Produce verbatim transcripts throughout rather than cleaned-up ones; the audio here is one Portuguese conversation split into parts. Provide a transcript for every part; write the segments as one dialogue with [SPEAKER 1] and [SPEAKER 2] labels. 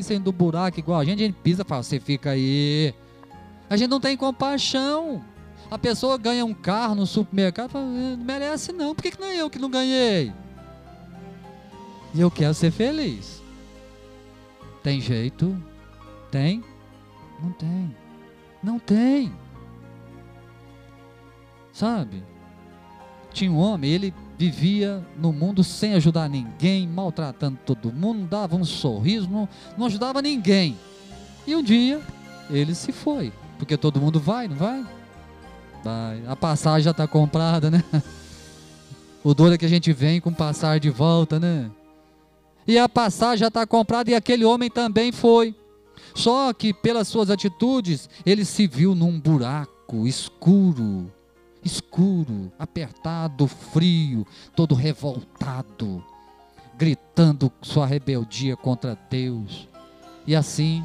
[SPEAKER 1] descem do buraco igual a gente, a gente pisa e fala, você fica aí. A gente não tem compaixão. A pessoa ganha um carro no supermercado, fala, não merece não, por que, que não é eu que não ganhei? E eu quero ser feliz. Tem jeito? Tem? Não tem. Não tem. Sabe? Tinha um homem, ele vivia no mundo sem ajudar ninguém, maltratando todo mundo, não dava um sorriso, não, não ajudava ninguém. E um dia, ele se foi, porque todo mundo vai, não vai? Vai. A passagem já está comprada, né? O duro é que a gente vem com passagem de volta, né? E a passagem já está comprada e aquele homem também foi. Só que pelas suas atitudes, ele se viu num buraco escuro, escuro, apertado, frio, todo revoltado, gritando sua rebeldia contra Deus. E assim,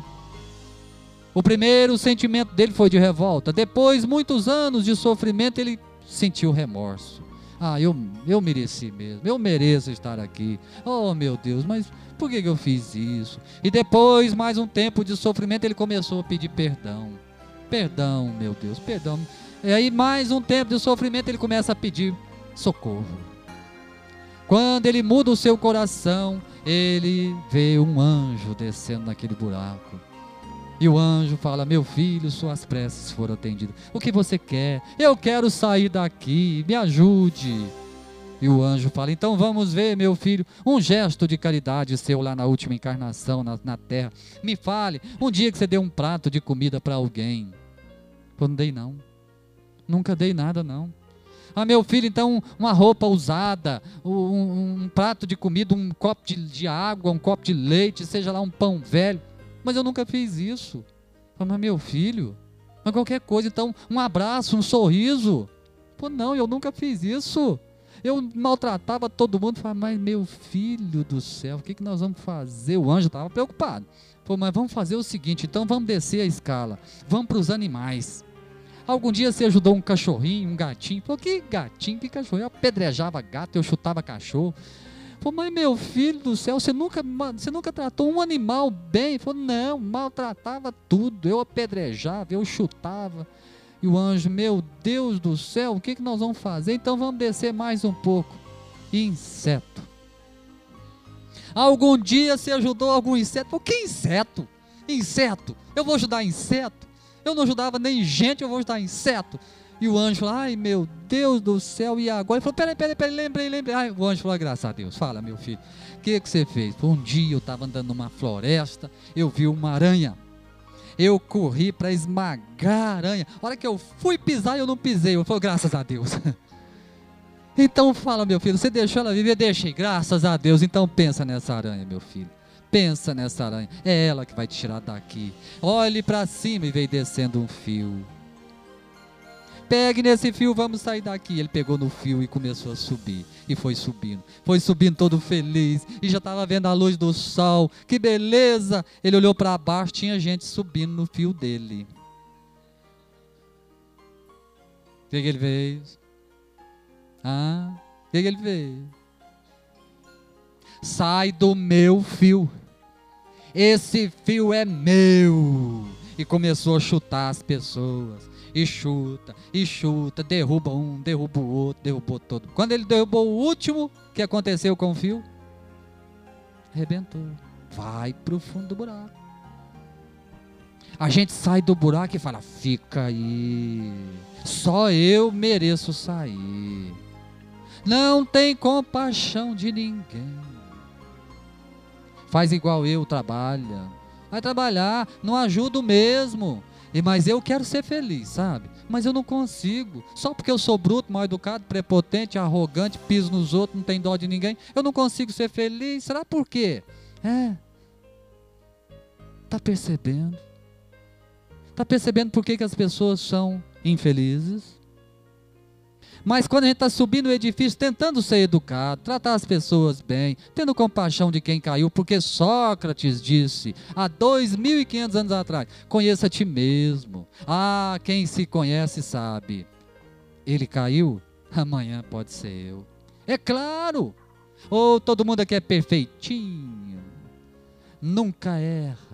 [SPEAKER 1] o primeiro sentimento dele foi de revolta. Depois, muitos anos de sofrimento, ele sentiu remorso. Ah, eu, eu mereci mesmo, eu mereço estar aqui. Oh meu Deus, mas por que, que eu fiz isso? E depois, mais um tempo de sofrimento, ele começou a pedir perdão. Perdão, meu Deus, perdão. E aí mais um tempo de sofrimento, ele começa a pedir socorro. Quando ele muda o seu coração, ele vê um anjo descendo naquele buraco. E o anjo fala, meu filho, suas preces foram atendidas. O que você quer? Eu quero sair daqui, me ajude. E o anjo fala, então vamos ver, meu filho, um gesto de caridade seu lá na última encarnação, na, na terra. Me fale, um dia que você deu um prato de comida para alguém. Eu não dei não, nunca dei nada não. Ah, meu filho, então uma roupa usada, um, um, um prato de comida, um copo de, de água, um copo de leite, seja lá um pão velho. Mas eu nunca fiz isso. Mas meu filho, mas qualquer coisa, então um abraço, um sorriso. Pô, não, eu nunca fiz isso. Eu maltratava todo mundo. Falava, mas meu filho do céu, o que, que nós vamos fazer? O anjo estava preocupado. Pô, mas vamos fazer o seguinte, então vamos descer a escala. Vamos para os animais. Algum dia você ajudou um cachorrinho, um gatinho. Pô, que gatinho, que cachorrinho? Eu apedrejava gato, eu chutava cachorro. Pô, mas meu filho do céu, você nunca, você nunca tratou um animal bem? Ele falou, não, maltratava tudo, eu apedrejava, eu chutava. E o anjo, meu Deus do céu, o que, que nós vamos fazer? Então vamos descer mais um pouco. Inseto. Algum dia você ajudou algum inseto? Pô, que inseto? Inseto, eu vou ajudar inseto? Eu não ajudava nem gente, eu vou ajudar inseto. E o anjo falou, ai meu Deus do céu, e agora? Ele falou, peraí, peraí, peraí, lembrei, lembrei. Ai, o anjo falou, graças a Deus, fala meu filho, o que, que você fez? Um dia eu estava andando numa floresta, eu vi uma aranha, eu corri para esmagar a aranha, a hora que eu fui pisar, eu não pisei, eu falei, graças a Deus. Então fala meu filho, você deixou ela viver? Deixei, graças a Deus. Então pensa nessa aranha, meu filho, pensa nessa aranha, é ela que vai te tirar daqui. Olhe para cima e veio descendo um fio. Pegue nesse fio, vamos sair daqui. Ele pegou no fio e começou a subir. E foi subindo, foi subindo todo feliz. E já estava vendo a luz do sol. Que beleza! Ele olhou para baixo, tinha gente subindo no fio dele. O que, que ele fez? Ah, o que, que ele fez? Sai do meu fio. Esse fio é meu. E começou a chutar as pessoas. E chuta, e chuta, derruba um, derruba o outro, derrubou todo. Quando ele derrubou o último, o que aconteceu com o fio? Arrebentou. Vai para o fundo do buraco. A gente sai do buraco e fala, fica aí. Só eu mereço sair. Não tem compaixão de ninguém. Faz igual eu, trabalha. Vai trabalhar, não ajuda mesmo. Mas eu quero ser feliz, sabe? Mas eu não consigo. Só porque eu sou bruto, mal educado, prepotente, arrogante, piso nos outros, não tem dó de ninguém, eu não consigo ser feliz. Será por quê? É. Está percebendo? Está percebendo por que, que as pessoas são infelizes? Mas quando a gente está subindo o edifício, tentando ser educado, tratar as pessoas bem, tendo compaixão de quem caiu, porque Sócrates disse, há dois mil e quinhentos anos atrás, conheça a ti mesmo. Ah, quem se conhece sabe. Ele caiu, amanhã pode ser eu. É claro! Ou todo mundo aqui é perfeitinho, nunca erra.